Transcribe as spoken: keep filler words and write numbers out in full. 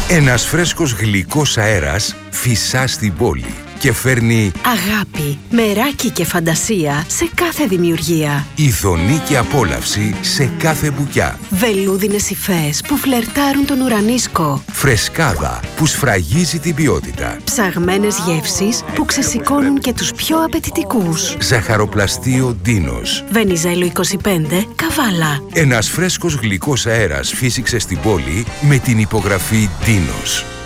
Ένας φρέσκος γλυκός αέρας φυσά στην πόλη και φέρνει αγάπη, μεράκι και φαντασία σε κάθε δημιουργία. ειδονή και απόλαυση σε κάθε μπουκιά. Βελούδινες υφές που φλερτάρουν τον ουρανίσκο. Φρεσκάδα που σφραγίζει την ποιότητα. Ψαγμένες γεύσεις που ξεσηκώνουν και τους πιο απαιτητικούς. Ζαχαροπλαστείο Ντίνος. Βενιζέλο είκοσι πέντε, Καβάλα. Ένας φρέσκος γλυκός αέρας φύσηξε στην πόλη με την υπογραφή Ντίνος.